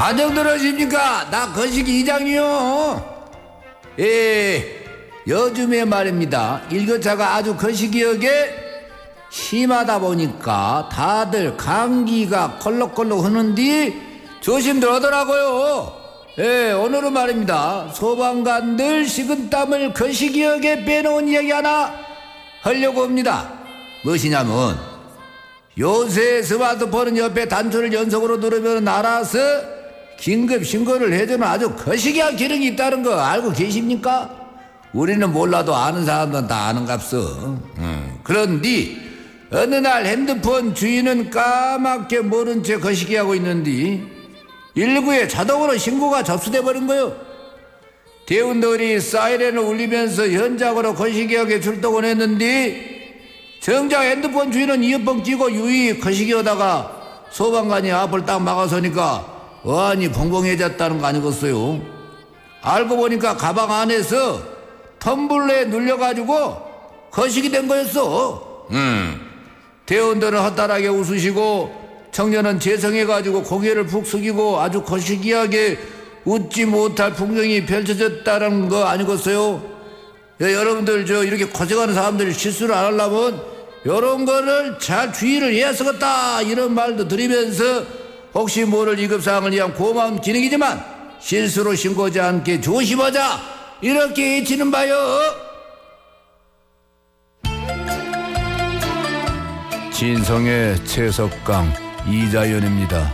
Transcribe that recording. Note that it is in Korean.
다들 들으십니까? 나 거시기 이장이요. 요즘에 말입니다, 일교차가 아주 거시기하게 심하다 보니까 다들 감기가 콜록콜록 하는데 조심들 하더라고요. 오늘은 말입니다, 소방관들 식은땀을 거시기하게 빼놓은 이야기 하나 하려고 합니다. 무엇이냐면, 요새 스마트폰은 옆에 단추를 연속으로 누르면 알아서 긴급 신고를 해주는 아주 거시기한 기능이 있다는 거 알고 계십니까? 우리는 몰라도 아는 사람들은 다 아는갑서. 그런데 어느 날 핸드폰 주인은 까맣게 모른 채 거시기하고 있는데 119에 자동으로 신고가 접수돼 버린 거요. 대원들이 사이렌을 울리면서 현장으로 거시기하게 출동을 했는데 정작 핸드폰 주인은 이어폰 끼고 유이 거시기하다가 소방관이 앞을 딱 막아서니까 어안이 벙벙해졌다는 거 아니겠어요? 알고 보니까 가방 안에서 텀블러에 눌려가지고 거시기 된 거였어. 대원들은 허탈하게 웃으시고 청년은 재성해가지고 고개를 푹 숙이고 아주 거시기하게 웃지 못할 풍경이 펼쳐졌다는 거 아니겠어요? 여러분들 이렇게 고생하는 사람들이 실수를 안 하려면 이런 거를 잘 주의를 해야 쓰겠다, 이런 말도 드리면서 혹시 모를 위급사항을 위한 고마운 기능이지만 실수로 신고하지 않게 조심하자, 이렇게 외치는 바요. 진성의 채석강 이자연입니다.